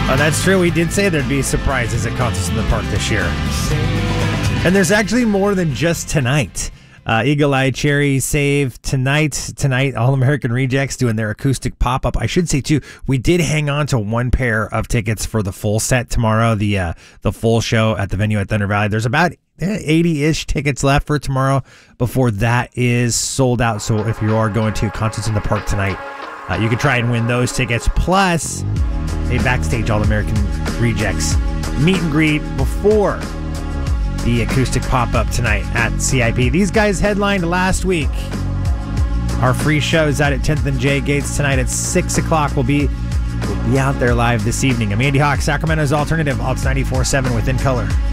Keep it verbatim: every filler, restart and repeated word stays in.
Oh, that's true. We did say there'd be surprises at Concerts in the Park this year. And there's actually more than just tonight. Uh, Eagle Eye Cherry Save tonight. Tonight, All American Rejects doing their acoustic pop-up. I should say, too, we did hang on to one pair of tickets for the full set tomorrow, the uh, the full show at the venue at Thunder Valley. There's about eighty-ish tickets left for tomorrow before that is sold out. So if you are going to Concerts in the Park tonight, uh, you can try and win those tickets. Plus, a backstage All American Rejects meet and greet before the acoustic pop-up tonight at C I P. These guys headlined last week. Our free show is out at tenth and J Gates tonight at six o'clock. We'll be, we'll be out there live this evening. I'm Andy Hawk, Sacramento's Alternative, Alts ninety-four point seven Within Color.